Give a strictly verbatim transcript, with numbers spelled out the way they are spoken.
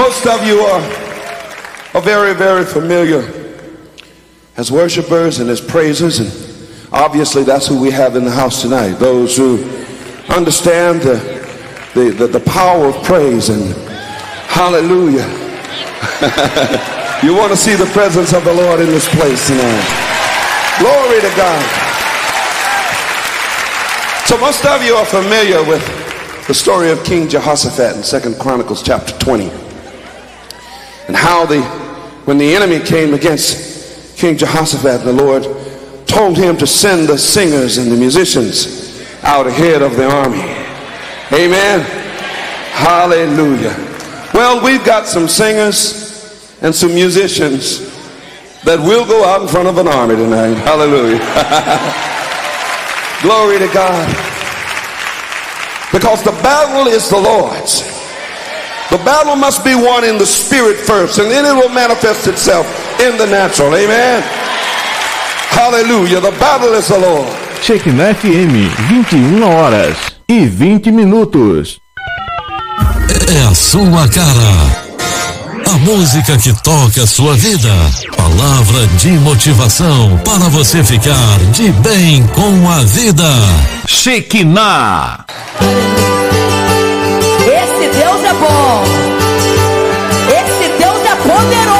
Most of you are, are very, very familiar as worshipers and as praisers, and obviously that's who we have in the house tonight. Those who understand the, the, the, the power of praise, and hallelujah. You want to see the presence of the Lord in this place tonight. Glory to God. So most of you are familiar with the story of King Jehoshaphat in Second Chronicles chapter twenty. And how the, when the enemy came against King Jehoshaphat, the Lord told him to send the singers and the musicians out ahead of the army. Amen. Hallelujah. Well, we've got some singers and some musicians that will go out in front of an army tonight. Hallelujah. Glory to God. Because the battle is the Lord's. The battle must be won in the spirit first, and then it will manifest itself in the natural. Amen. Hallelujah. The battle is the Lord. Shekinah F M, vinte e uma horas e vinte minutos. É a sua cara. A música que toca a sua vida. Palavra de motivação para você ficar de bem com a vida. Shekinah. Esse Deus é bom. Esse Deus é poderoso.